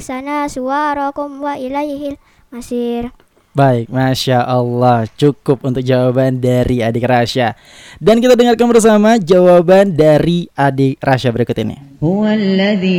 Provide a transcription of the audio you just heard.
sana suwarakum wa ilaihil masir. Baik, Masya Allah, cukup untuk jawaban dari adik Rasya. Dan kita dengarkan bersama jawaban dari adik Rasya berikut ini. Huwallazi